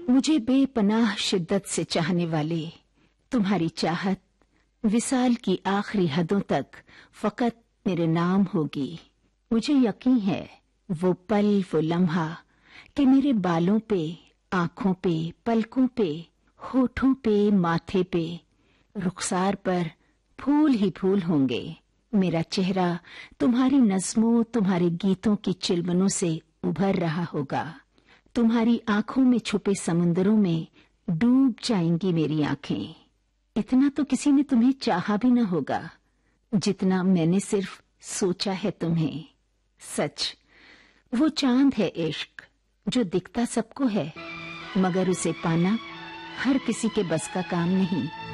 मुझे बेपनाह शिद्दत से चाहने वाले, तुम्हारी चाहत विसाल की आखिरी हदों तक फकत मेरे नाम होगी। मुझे यकीन है वो पल, वो लम्हा कि मेरे बालों पे, आंखों पे, पलकों पे, होठों पे, माथे पे, रुखसार पर फूल ही फूल होंगे। मेरा चेहरा तुम्हारी नज़्मों, तुम्हारे गीतों की चिलमनों से उभर रहा होगा। तुम्हारी आंखों में छुपे समुंदरों में डूब जाएंगी मेरी आंखें। इतना तो किसी ने तुम्हें चाहा भी न होगा जितना मैंने सिर्फ सोचा है तुम्हें। सच, वो चांद है इश्क जो दिखता सबको है, मगर उसे पाना हर किसी के बस का काम नहीं।